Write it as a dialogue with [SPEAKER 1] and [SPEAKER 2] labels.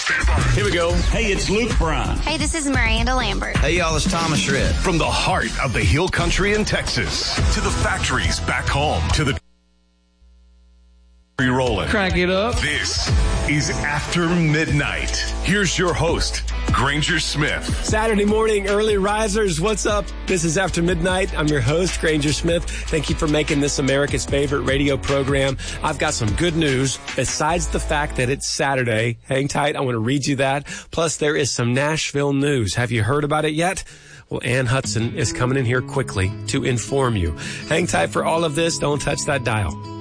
[SPEAKER 1] Stand by. Here we go. Hey, it's Luke Bryan.
[SPEAKER 2] Hey, this is Miranda Lambert.
[SPEAKER 3] Hey, y'all, it's Thomas Shred.
[SPEAKER 1] From the heart of the Hill Country in Texas to the factories back home to the rolling.
[SPEAKER 4] Crank it up.
[SPEAKER 1] This is After Midnight. Here's your host, Granger Smith.
[SPEAKER 5] Saturday morning, early risers. What's up? This is After Midnight. I'm your host, Granger Smith. Thank you for making this America's favorite radio program. I've got some good news. Besides the fact that it's Saturday, hang tight. I want to read you that. Plus, there is some Nashville news. Have you heard about it yet? Well, Ann Hudson is coming in here quickly to inform you. Hang tight for all of this. Don't touch that dial.